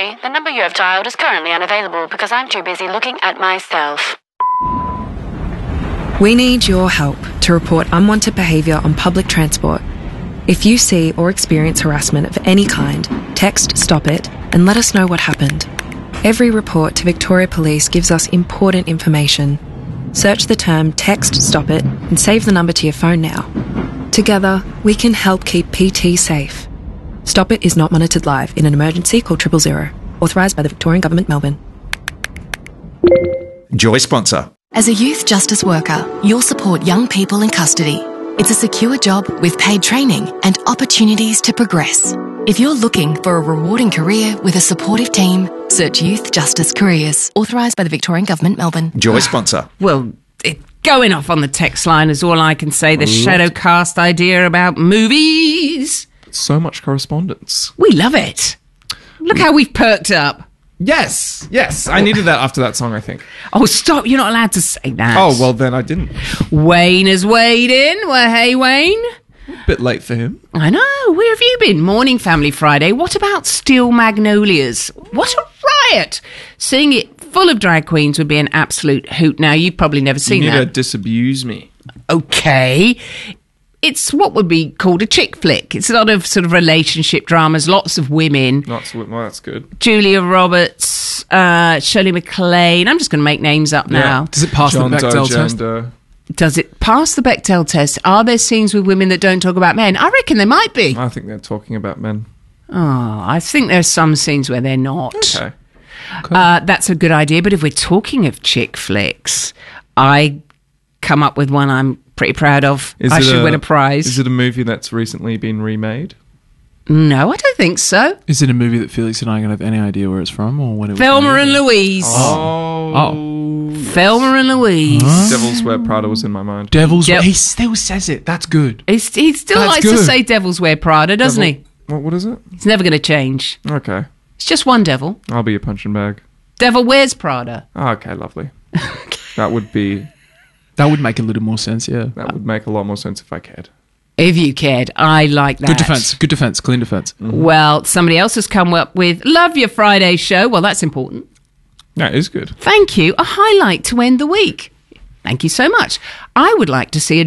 sorry. The number you have dialed is currently unavailable because I'm too busy looking at myself. We need your help to report unwanted behaviour on public transport. If you see or experience harassment of any kind, text Stop It and let us know what happened. Every report to Victoria Police gives us important information. Search the term Text Stop It and save the number to your phone now. Together, we can help keep PT safe. Stop It is not monitored live. In an emergency, call 000. Authorised by the Victorian Government, Melbourne. Joy sponsor. As a youth justice worker, you'll support young people in custody. It's a secure job with paid training and opportunities to progress. If you're looking for a rewarding career with a supportive team, search Youth Justice Careers. Authorised by the Victorian Government, Melbourne. Joy sponsor. Well, going off on the text line is all I can say. The Shadowcast idea about movies. So much correspondence. We love it. Look how we've perked up. Yes. I needed that after that song, I think. Oh, stop. You're not allowed to say that. Oh, well, then I didn't. Wayne has weighed in. Well, hey, Wayne. Bit late for him. I know. Where have you been? Morning Family Friday. What about Steel Magnolias? What a riot. Seeing it full of drag queens would be an absolute hoot. Now, you've probably never seen You that. need to disabuse me. Okay. It's what would be called a chick flick. It's a lot of sort of relationship dramas, lots of women. Well, that's good. Julia Roberts, Shirley MacLaine. I'm just going to make names up now. Does it pass John the Bechdel Doe test? Gender. Does it pass the Bechdel test? Are there scenes with women that don't talk about men? I reckon there might be. I think they're talking about men. Oh, I think there's some scenes where they're not. Okay. That's a good idea. But if we're talking of chick flicks, I come up with one I'm pretty proud of. I should win a prize. Is it a movie that's recently been remade? No, I don't think so. Is it a movie that Felix and I are going to have any idea where it's from or when it was Thelma made? and Louise. Oh. Thelma and Louise. Devil's Wear Prada was in my mind. Devil's Yep. He still says it. That's good. He still That's likes to good. say Devil's Wear Prada, doesn't he? What is it? It's never going to change. Okay. It's just one devil. I'll be your punching bag. Devil wears Prada. Oh, okay, lovely. That would make a little more sense, yeah. That would make a lot more sense if I cared. If you cared, I like that. Good defence, clean defence. Well, somebody else has come up with Love Your Friday show. Well, that's important. That is good. Thank you. A highlight to end the week. Thank you so much. I would like to see a